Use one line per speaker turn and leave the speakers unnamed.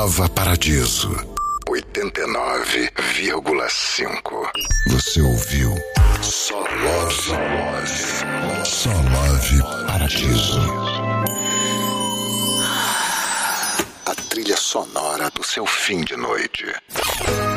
Nova Paradiso 89,5. Você ouviu Só Love Paradiso. A trilha sonora do seu fim de noite.